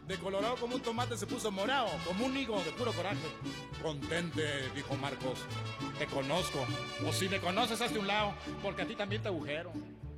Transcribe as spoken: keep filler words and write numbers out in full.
De colorado como un tomate se puso morado, como un higo de puro coraje. Contente, dijo Marcos. Te conozco. O si me conoces, hazte un lado, porque a ti también te agujero.